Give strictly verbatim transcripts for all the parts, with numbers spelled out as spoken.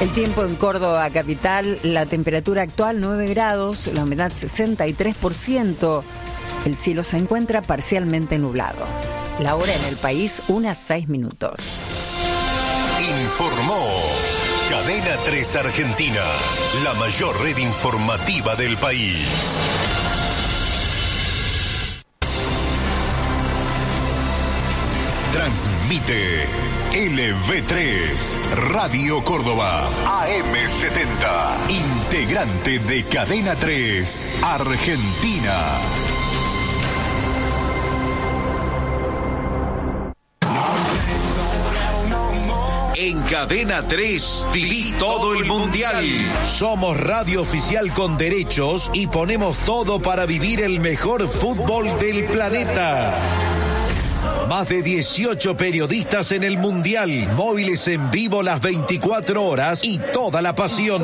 El tiempo en Córdoba capital, la temperatura actual nueve grados, la humedad sesenta y tres por ciento. El cielo se encuentra parcialmente nublado. La hora en el país, unas seis minutos. Informó Cadena tres Argentina, la mayor red informativa del país. Transmite L V tres, Radio Córdoba, A M setenta, integrante de Cadena tres Argentina. En Cadena tres viví todo el mundial. Somos radio oficial con derechos y ponemos todo para vivir el mejor fútbol del planeta. Más de dieciocho periodistas en el mundial, móviles en vivo las veinticuatro horas y toda la pasión.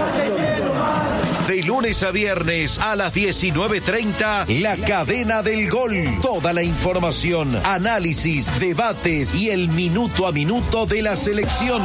De lunes a viernes a las diecinueve treinta, La Cadena del Gol. Toda la información, análisis, debates y el minuto a minuto de la selección.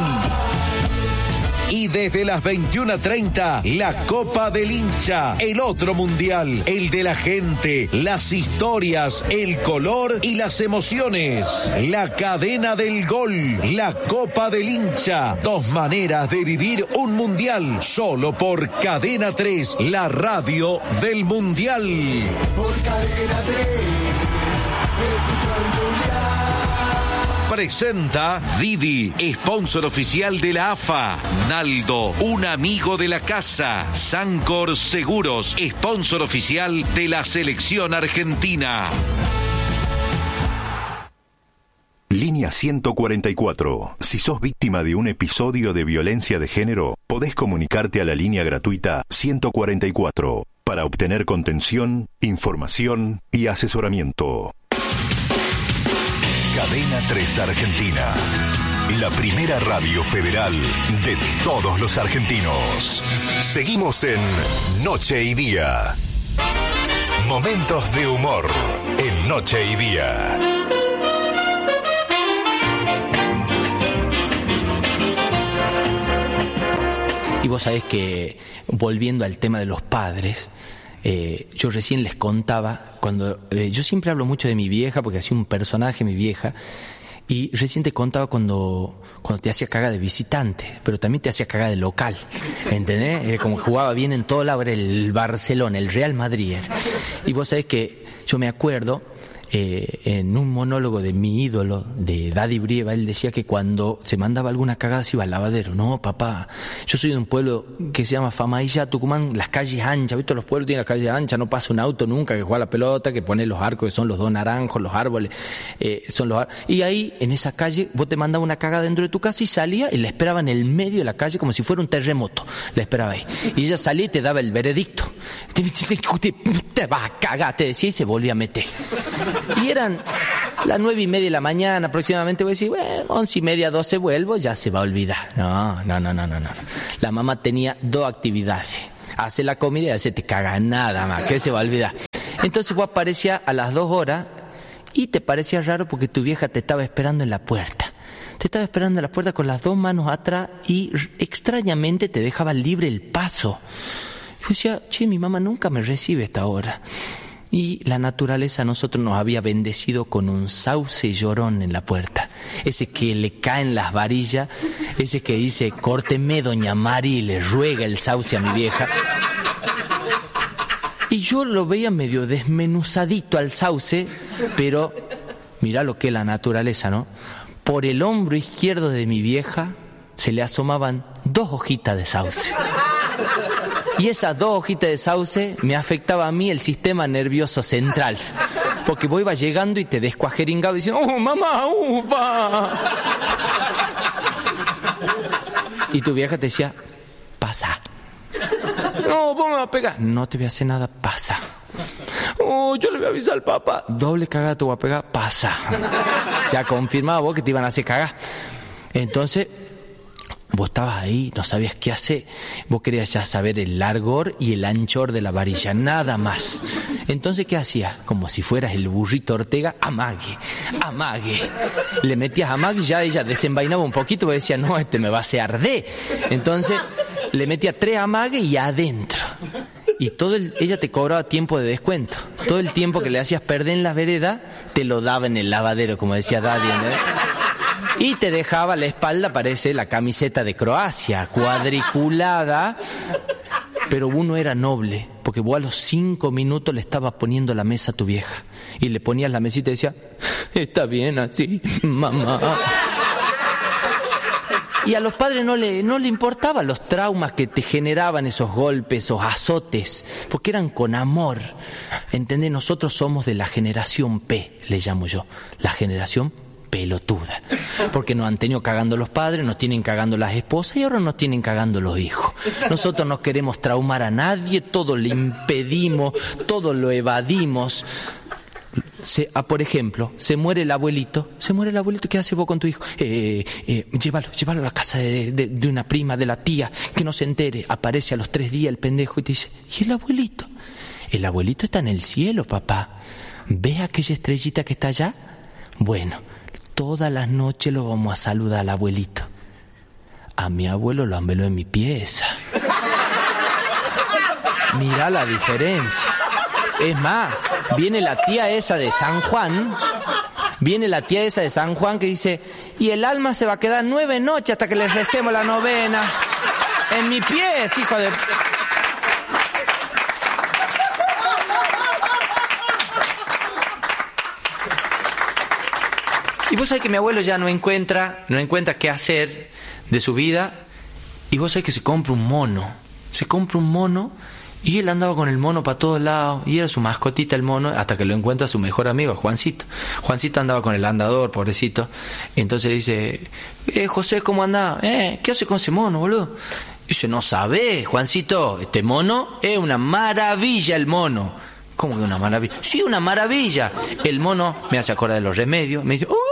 Y desde las veintiuna treinta, la Copa del Hincha, el otro mundial, el de la gente, las historias, el color y las emociones. La Cadena del Gol, la Copa del Hincha, dos maneras de vivir un mundial, solo por Cadena tres, la radio del mundial. Por Cadena tres, escucho el mundial. Presenta Didi, sponsor oficial de la A F A. Naldo, un amigo de la casa. Sancor Seguros, sponsor oficial de la selección argentina. Línea ciento cuarenta y cuatro. Si sos víctima de un episodio de violencia de género, podés comunicarte a la línea gratuita ciento cuarenta y cuatro para obtener contención, información y asesoramiento. Cadena tres Argentina, la primera radio federal de todos los argentinos. Seguimos en Noche y Día. Momentos de humor en Noche y Día. Y vos sabés que, volviendo al tema de los padres, Eh, yo recién les contaba, cuando eh, yo siempre hablo mucho de mi vieja, porque hacía un personaje mi vieja, y recién te contaba cuando, cuando te hacía caga de visitante, pero también te hacía caga de local, ¿entendés? Eh, como jugaba bien en todo lado, era el Barcelona, el Real Madrid. Y vos sabés que yo me acuerdo, eh, en un monólogo de mi ídolo, de Daddy Brieva, él decía que cuando se mandaba alguna cagada se iba al lavadero. No, papá, yo soy de un pueblo que se llama Famailla, Tucumán, las calles anchas, ¿viste? Los pueblos tienen las calles anchas, no pasa un auto nunca que juega la pelota, que pone los arcos, que son los dos naranjos, los árboles, eh, son los ar- y ahí, en esa calle, vos te mandabas una cagada dentro de tu casa y salía y la esperaba en el medio de la calle como si fuera un terremoto, la esperaba ahí. Y ella salía y te daba el veredicto. Te, te, te vas a cagar, te decía, y se volvía a meter. Y eran las nueve y media de la mañana aproximadamente. Voy a decir, bueno, once y media, doce vuelvo, ya se va a olvidar. No, no, no, no, no, no. La mamá tenía dos actividades: hace la comida y hace te caga nada más, que se va a olvidar. Entonces vos aparecías a las dos horas y te parecía raro porque tu vieja te estaba esperando en la puerta. Te estaba esperando en la puerta con las dos manos atrás y extrañamente te dejaba libre el paso. Yo decía, che, mi mamá nunca me recibe a esta hora. Y la naturaleza a nosotros nos había bendecido con un sauce llorón en la puerta. Ese que le caen las varillas, ese que dice, córteme, doña Mari, y le ruega el sauce a mi vieja. Y yo lo veía medio desmenuzadito al sauce, pero mirá lo que es la naturaleza, ¿no? Por el hombro izquierdo de mi vieja se le asomaban dos hojitas de sauce. Y esas dos hojitas de sauce me afectaba a mí el sistema nervioso central. Porque vos ibas llegando y te descuajeringaba diciendo, ¡oh, mamá, ufa! Y tu vieja te decía, pasa. No, vos me vas a pegar. No te voy a hacer nada, pasa. Oh, yo le voy a avisar al papá. Doble cagada te voy a pegar, pasa. Ya confirmaba vos que te iban a hacer cagar. Entonces, vos estabas ahí, no sabías qué hacer. Vos querías ya saber el largor y el anchor de la varilla, nada más. Entonces, ¿qué hacías? Como si fueras el burrito Ortega, amague, amague. Le metías amague y ya ella desenvainaba un poquito porque decía, no, este me va a hacer arder. Entonces, le metía tres amagues y adentro. Y todo el, ella te cobraba tiempo de descuento. Todo el tiempo que le hacías perder en la vereda, te lo daba en el lavadero, como decía Daddy, ¿no? Y te dejaba la espalda, parece la camiseta de Croacia, cuadriculada. Pero uno era noble, porque vos a los cinco minutos le estabas poniendo la mesa a tu vieja. Y le ponías la mesita y decía, está bien así, mamá. Y a los padres no le, no le importaban los traumas que te generaban esos golpes, esos azotes, porque eran con amor. ¿Entendés? Nosotros somos de la generación P, le llamo yo, la generación pelotuda, porque nos han tenido cagando los padres, nos tienen cagando las esposas y ahora nos tienen cagando los hijos. Nosotros no queremos traumar a nadie, todo le impedimos, todo lo evadimos. Se, ah, por ejemplo, se muere el abuelito, se muere el abuelito, ¿qué haces vos con tu hijo? Eh, eh, llévalo, llévalo a la casa de, de, de una prima, de la tía, que no se entere. Aparece a los tres días el pendejo y te dice, ¿y el abuelito? El abuelito está en el cielo, papá. ¿Ves aquella estrellita que está allá? Bueno, todas las noches lo vamos a saludar al abuelito. A mi abuelo lo ambeló en mi pieza. Mirá la diferencia. Es más, viene la tía esa de San Juan, viene la tía esa de San Juan que dice, y el alma se va a quedar nueve noches hasta que le recemos la novena. En mi pieza, hijo de... Y vos sabés que mi abuelo ya no encuentra, no encuentra qué hacer de su vida. Y vos sabés que se compra un mono. Se compra un mono y él andaba con el mono para todos lados. Y era su mascotita el mono, hasta que lo encuentra su mejor amigo, Juancito. Juancito andaba con el andador, pobrecito. Y entonces le dice, eh, José, ¿cómo andás? Eh, ¿qué hace con ese mono, boludo? Y dice, no sabés, Juancito, este mono es una maravilla el mono. ¿Cómo que una maravilla? Sí, una maravilla. El mono me hace acordar de los remedios. Me dice, oh,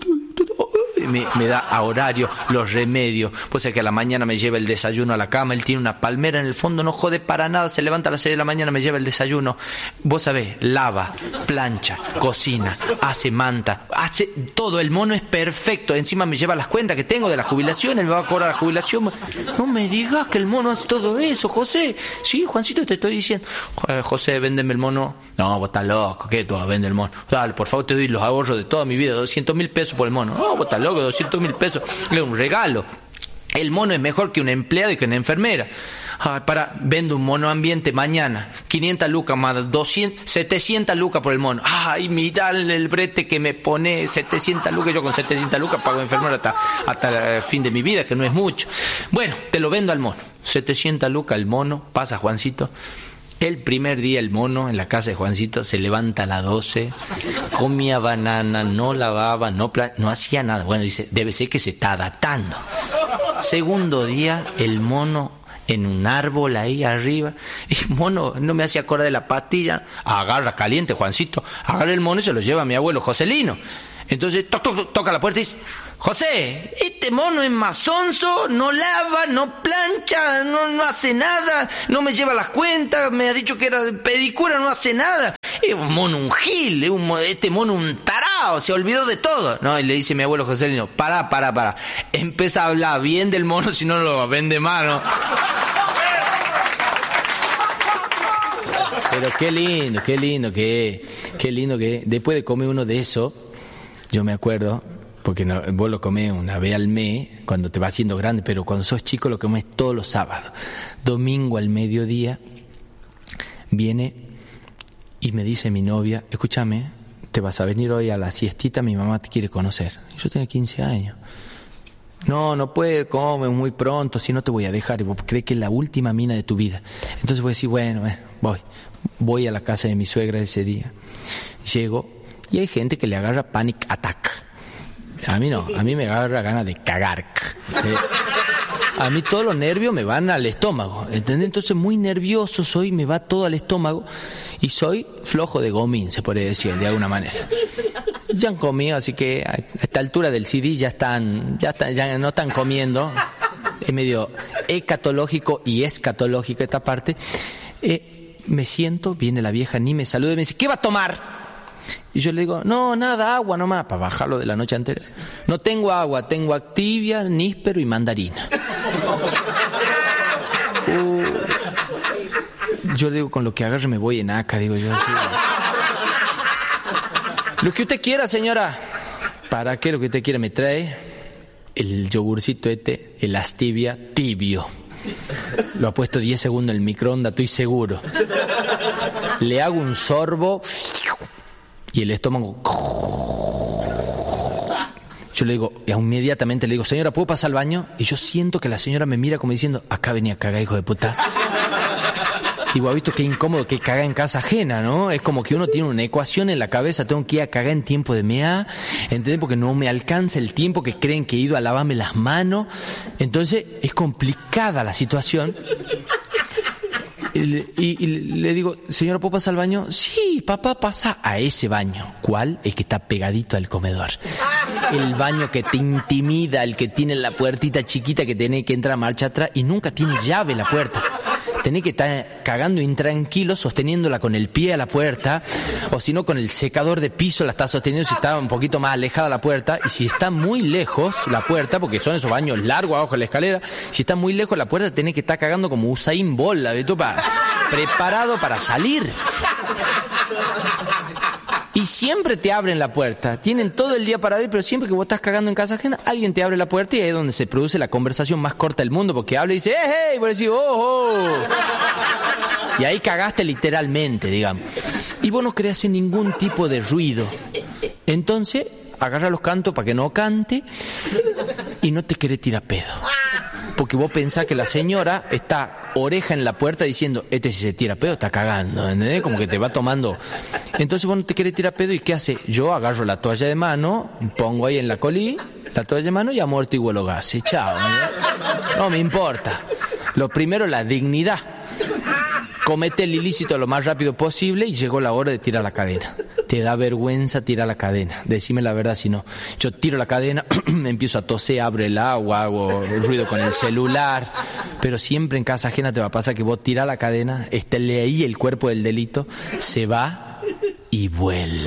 me, me da a horario los remedios. Pues es que a la mañana me lleva el desayuno a la cama. Él tiene una palmera en el fondo, no jode para nada. Se levanta a las seis de la mañana, me lleva el desayuno. Vos sabés, lava, plancha, cocina, hace manta, hace todo. El mono es perfecto. Encima me lleva las cuentas que tengo de la jubilación. Él me va a cobrar la jubilación. No me digas que el mono hace todo eso, José. Sí, Juancito, te estoy diciendo. José, véndeme el mono. No, vos estás loco. ¿Qué tú vas a vender el mono? Dale, por favor, te doy los ahorros de toda mi vida. doscientos mil pesos por el mono. No, vos estás loco. doscientos mil pesos, es un regalo. El mono es mejor que un empleado y que una enfermera. Ah, para, vendo un mono ambiente mañana, quinientas lucas más doscientas, setecientas lucas por el mono. Ay, mirá el brete que me pone, setecientas lucas. Yo con setecientas lucas pago enfermera hasta, hasta el fin de mi vida, que no es mucho. Bueno, te lo vendo al mono, setecientas lucas el mono. Pasa Juancito. El primer día el mono en la casa de Juancito se levanta a las doce, comía banana, no lavaba, no, pla- no hacía nada. Bueno, dice, debe ser que se está adaptando. Segundo día, el mono en un árbol ahí arriba. Y el mono no me hacía acordar de la pastilla. Agarra caliente Juancito, agarra el mono y se lo lleva a mi abuelo Joselino. Entonces to- to- toca la puerta y dice, José, este mono es mazonzo, no lava, no plancha, no, no hace nada, no me lleva las cuentas, me ha dicho que era de pedicura, no hace nada. Es un mono un gil, es un, este mono un tarao, se olvidó de todo. No, y le dice mi abuelo Joselino, pará, pará, pará. Empieza a hablar bien del mono, si no lo vende más, ¿no? Pero qué lindo, qué lindo que es, qué lindo que es. Después de comer uno de eso, yo me acuerdo, porque no, vos lo comés una vez al mes, cuando te va haciendo grande, pero cuando sos chico lo comés todos los sábados. Domingo al mediodía, viene y me dice mi novia, escúchame, te vas a venir hoy a la siestita, mi mamá te quiere conocer. Yo tengo quince años. No, no puede, come muy pronto, si no te voy a dejar. Y vos crees que es la última mina de tu vida. Entonces voy a decir, bueno, eh, voy. Voy a la casa de mi suegra ese día. Llego y hay gente que le agarra panic attack. A mí no, a mí me agarra ganas de cagar. Eh, a mí todos los nervios me van al estómago, ¿entendés? Entonces muy nervioso soy, me va todo al estómago y soy flojo de gomín, se podría decir, de alguna manera. Ya han comido, así que a esta altura del C D ya están, ya están, ya no están comiendo. es medio ecatológico y escatológico esta parte. Eh, me siento, viene la vieja, ni me saluda y me dice, ¿qué va a tomar? Y yo le digo, no, nada, agua nomás, para bajarlo de la noche anterior. No tengo agua, tengo Activia, níspero y mandarina. Uh, yo le digo, con lo que agarre me voy en acá, digo yo así. Lo que usted quiera, señora. ¿Para qué lo que usted quiera me trae? El yogurcito este, el Activia tibio. Lo ha puesto diez segundos en el microondas, estoy seguro. Le hago un sorbo y el estómago. Yo le digo, inmediatamente le digo, señora, ¿puedo pasar al baño? Y yo siento que la señora me mira como diciendo, acá venía a cagar, hijo de puta. Y vos has visto qué incómodo que caga en casa ajena, ¿no? Es como que uno tiene una ecuación en la cabeza, tengo que ir a cagar en tiempo de mea, ¿entendés? Porque no me alcanza el tiempo, que creen que he ido a lavarme las manos. Entonces es complicada la situación. Y, y, y le digo, señora, ¿puedo pasar al baño? Sí, papá, pasa a ese baño. ¿Cuál? El que está pegadito al comedor. El baño que te intimida, el que tiene la puertita chiquita que tiene que entrar a marcha atrás y nunca tiene llave la puerta. Tenés que estar cagando intranquilo, sosteniéndola con el pie a la puerta, o si no con el secador de piso la está sosteniendo si está un poquito más alejada la puerta, y si está muy lejos la puerta, porque son esos baños largos abajo de la escalera, si está muy lejos la puerta tenés que estar cagando como Usain Bolt, ¿ves tú? Para, preparado para salir. Y siempre te abren la puerta. Tienen todo el día para abrir, pero siempre que vos estás cagando en casa ajena, alguien te abre la puerta y ahí es donde se produce la conversación más corta del mundo, porque habla y dice, ¡eh, hey! Y vos decís, ¡oh, oh! Y ahí cagaste literalmente, digamos. Y vos no querés hacer ningún tipo de ruido. Entonces, agarra los cantos para que no cante y no te querés tirar pedo. Porque vos pensás que la señora está oreja en la puerta diciendo, este si se tira pedo está cagando, ¿entendés? Como que te va tomando. Entonces vos no te querés tirar pedo y ¿qué hace? Yo agarro la toalla de mano, pongo ahí en la colí, la toalla de mano y amortiguo los gases. Chao. ¿no? no me importa. Lo primero, la dignidad. Comete el ilícito lo más rápido posible y llegó la hora de tirar la cadena. Te da vergüenza tirar la cadena. Decime la verdad, si no. Yo tiro la cadena, me empiezo a toser, abro el agua, hago ruido con el celular. Pero siempre en casa ajena te va a pasar que vos tirás la cadena, esté ahí el cuerpo del delito, se va y vuelve.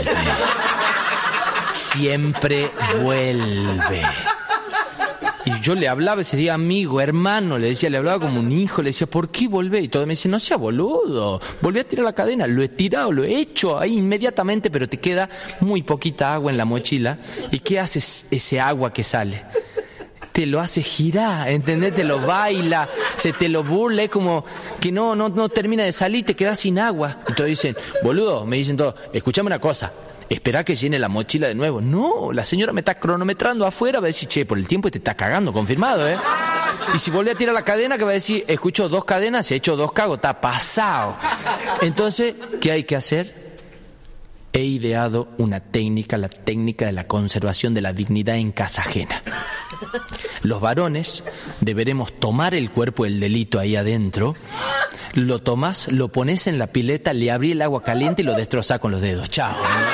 Siempre vuelve. Y yo le hablaba ese día, amigo, hermano, le decía, le hablaba como un hijo, le decía, ¿por qué volvé? Y todo me decía, no sea boludo, volví a tirar la cadena, lo he tirado, lo he hecho ahí inmediatamente, pero te queda muy poquita agua en la mochila. ¿Y qué haces ese agua que sale? Te lo hace girar, ¿entendés? Te lo baila, se te lo burla, es como que no, no, no termina de salir, te quedas sin agua. Entonces dicen, boludo, me dicen todos, escuchame una cosa, espera que llene la mochila de nuevo. No, la señora me está cronometrando afuera, va a decir, che, por el tiempo te está cagando, confirmado, ¿eh? Y si volví a tirar la cadena, que va a decir, escucho dos cadenas, he hecho dos cagos, está pasado. Entonces, ¿qué hay que hacer? He ideado una técnica, la técnica de la conservación de la dignidad en casa ajena. Los varones deberemos tomar el cuerpo del delito ahí adentro, lo tomás, lo pones en la pileta, le abrí el agua caliente y lo destrozás con los dedos. Chao.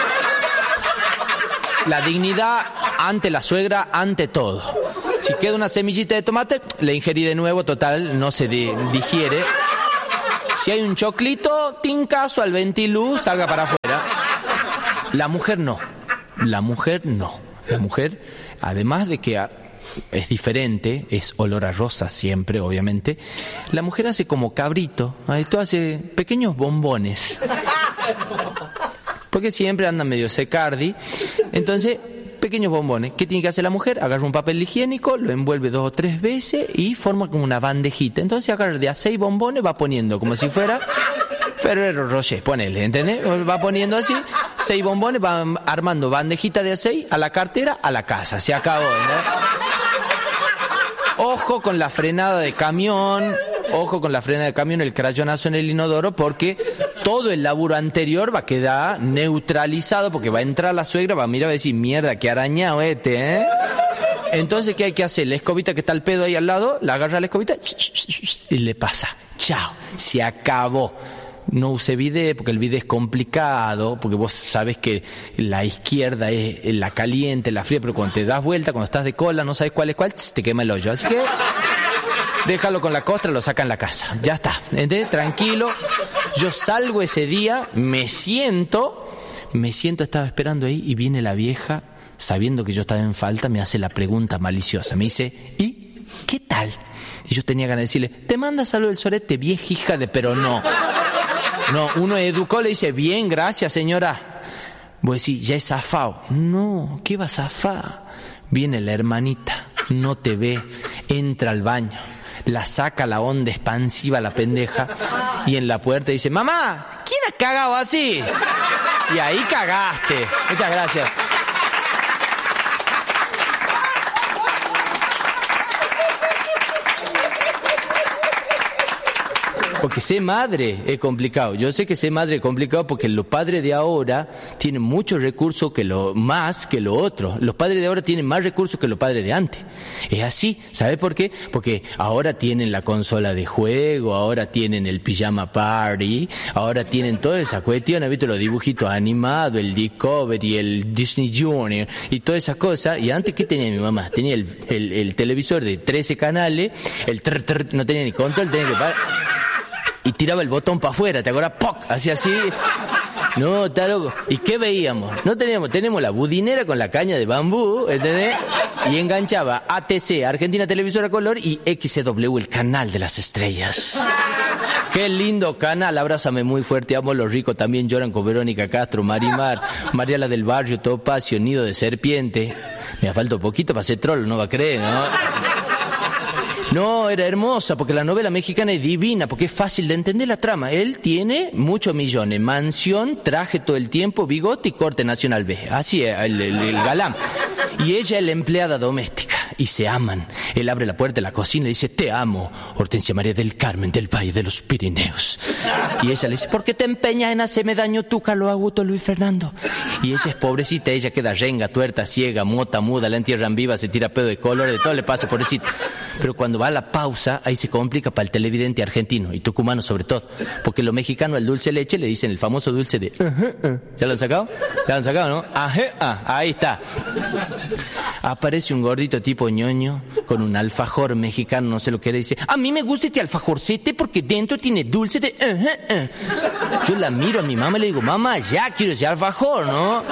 La dignidad ante la suegra, ante todo. Si queda una semillita de tomate, la ingerí de nuevo, total, no se di- digiere. Si hay un choclito, tincazo al ventilú, salga para afuera. La mujer no. La mujer no. La mujer, además de que es diferente, es olor a rosa siempre, obviamente, la mujer hace como cabrito, esto hace pequeños bombones. Porque siempre andan medio secardi. Entonces, pequeños bombones. ¿Qué tiene que hacer la mujer? Agarra un papel higiénico, lo envuelve dos o tres veces y forma como una bandejita. Entonces agarra de a seis bombones, va poniendo como si fuera Ferrero Rocher, ponele, ¿entendés? Va poniendo así, seis bombones, va armando bandejita de a seis a la cartera, a la casa. Se acabó, ¿no? Ojo con la frenada de camión, ojo con la frenada de camión, el crayonazo en el inodoro, porque todo el laburo anterior va a quedar neutralizado, porque va a entrar la suegra, va a mirar y va a decir, mierda, qué arañado este, ¿eh? Entonces, ¿qué hay que hacer? La escobita que está al pedo ahí al lado, la agarra la escobita y le pasa. Chao, se acabó. No use bidet porque el bidet es complicado, porque vos sabés que la izquierda es la caliente, la fría, pero cuando te das vuelta, cuando estás de cola, no sabes cuál es cuál, te quema el hoyo. Así que déjalo con la costra, lo saca en la casa. Ya está, ¿entendés? Tranquilo. Yo salgo ese día, me siento, me siento, estaba esperando ahí y viene la vieja, sabiendo que yo estaba en falta, me hace la pregunta maliciosa. Me dice, ¿y qué tal? Y yo tenía ganas de decirle, te manda salud el sorete, vieja hija de... Pero no. No, uno educó, le dice, bien, gracias señora. Voy a decir, ya es zafado. No, ¿qué va a zafar? Viene la hermanita, no te ve, entra al baño, la saca la onda expansiva la pendeja y en la puerta dice, mamá, ¿quién ha cagado así? Y ahí cagaste. Muchas gracias. Porque ser madre es complicado. Yo sé que ser madre es complicado porque los padres de ahora tienen muchos recursos que lo más que lo otro. Los padres de ahora tienen más recursos que los padres de antes. Es así. ¿Sabes por qué? Porque ahora tienen la consola de juego, ahora tienen el pijama party, ahora tienen toda esa cuestión. ¿Has visto los dibujitos animados, el Discovery, el Disney Junior y todas esas cosas? Y antes, ¿qué tenía mi mamá? Tenía el, el, el televisor de trece canales, el trr, trr, no tenía ni control, tenía que parar. Y tiraba el botón para afuera, ¿te acuerdas? ¡Poc! Hacía así. No, está loco. ¿Y qué veíamos? No teníamos, tenemos la budinera con la caña de bambú, ¿entendés? Y enganchaba A T C, Argentina Televisora Color, y X C W, el canal de las estrellas. Qué lindo canal, abrázame muy fuerte, amo los ricos, también lloran con Verónica Castro, Marimar, Mariela del Barrio, Topacio, Nido de Serpiente. Me falta un poquito para ser troll, no va a creer, ¿no? No, era hermosa, porque la novela mexicana es divina, porque es fácil de entender la trama. Él tiene muchos millones, mansión, traje todo el tiempo, bigote y corte nacional B. Así es, el, el, el galán. Y ella es la empleada doméstica, y se aman. Él abre la puerta de la cocina y dice, te amo, Hortensia María del Carmen del Valle de los Pirineos. Y ella le dice, ¿por qué te empeñas en hacerme daño tú, Carlos Augusto Luis Fernando? Y ella es pobrecita, ella queda renga, tuerta, ciega, mota, muda, la entierran viva, se tira pedo de color, de todo le pasa, pobrecita. Pero cuando va a la pausa, ahí se complica para el televidente argentino y tucumano sobre todo, porque los mexicanos al dulce leche le dicen el famoso dulce de uh-huh, uh. ¿Ya lo han sacado? ¿Ya lo han sacado, no? Ajá, ah, ahí está. Aparece un gordito tipo ñoño con un alfajor mexicano, no sé lo que era, dice, a mí me gusta este alfajorcete porque dentro tiene dulce de uh-huh, uh. Yo la miro a mi mamá y le digo, mamá, ya quiero ese alfajor, ¿no?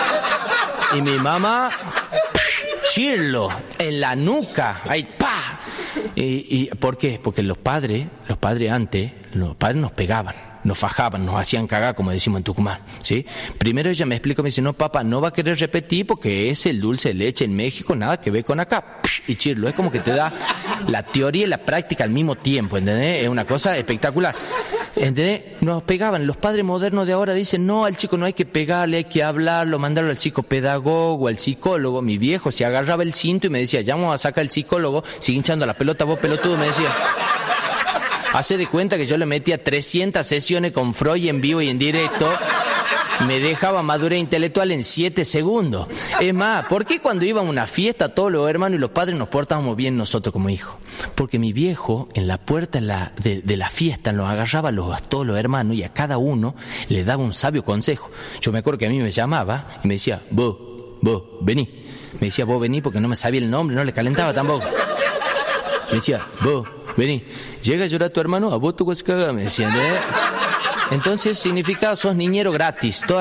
Y mi mamá, chirlo, en la nuca, ahí, pa. ¿Y, y por qué? Porque los padres, los padres antes, los padres nos pegaban, nos fajaban, nos hacían cagar, como decimos en Tucumán, ¿sí? Primero ella me explica, me dice, no, papá, no va a querer repetir porque es el dulce de leche en México, nada que ver con acá. Y chirlo, es como que te da la teoría y la práctica al mismo tiempo, ¿entendés? Es una cosa espectacular. ¿Entendés? Nos pegaban. Los padres modernos de ahora dicen, no, al chico no hay que pegarle, hay que hablarlo, mandarlo al psicopedagogo, al psicólogo. Mi viejo se agarraba el cinto y me decía, ya vamos a sacar el psicólogo, sigue hinchando la pelota, vos pelotudo, me decía. Hace de cuenta que yo le metía trescientas sesiones con Freud en vivo y en directo. Me dejaba madurez intelectual en siete segundos. Es más, ¿por qué cuando iba a una fiesta todos los hermanos y los padres nos portábamos bien nosotros como hijos? Porque mi viejo en la puerta de la, de, de la fiesta nos agarraba a, los, a todos los hermanos y a cada uno le daba un sabio consejo. Yo me acuerdo que a mí me llamaba y me decía, vos, vos, vení. Me decía, vos vení porque no me sabía el nombre, no le calentaba tampoco. Me decía, vos, vení. Llega a llorar tu hermano, a vos tu coscaga, me decía, ¿eh? Entonces significa sos niñero gratis. Toda